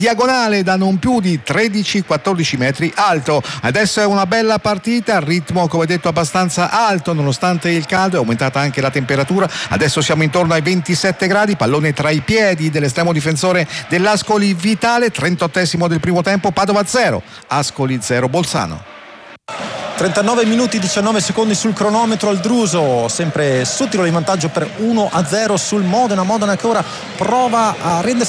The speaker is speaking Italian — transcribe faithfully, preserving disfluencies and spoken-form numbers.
diagonale da non più di tredici quattordici metri alto. Adesso è una bella partita, ritmo come detto abbastanza alto nonostante il caldo, è aumentata anche la temperatura, adesso siamo intorno ai ventisette gradi, pallone tra i piedi dell'estremo difensore dell'Ascoli Vitale, trentottesimo del primo tempo, Padova zero, Ascoli zero, Bolzano. trentanove minuti diciannove secondi sul cronometro al Druso, sempre su tiro di vantaggio per uno a zero sul Modena. Modena che ora prova a rendersi